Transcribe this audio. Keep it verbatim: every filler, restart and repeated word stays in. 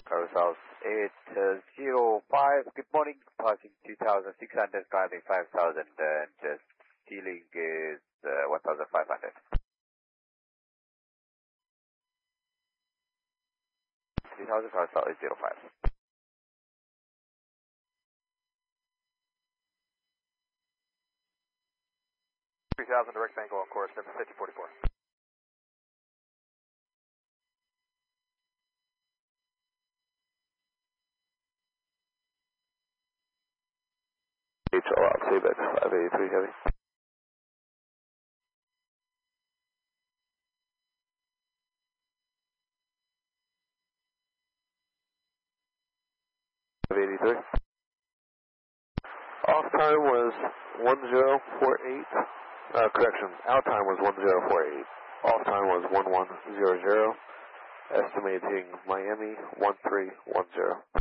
Cargo South eight zero five, good morning, passing two thousand six hundred, climbing five thousand, and uh, ceiling is uh, one thousand five hundred. two thousand, Cargo South eight zero five. three thousand, direct angle on course, seven fifty forty-four. H L out, save at five eighty-three heavy. five eighty-three. Off time was one zero four eight. Uh, correction, out time was one zero four eight. Off time was one one zero zero. Estimating Miami one three one zero.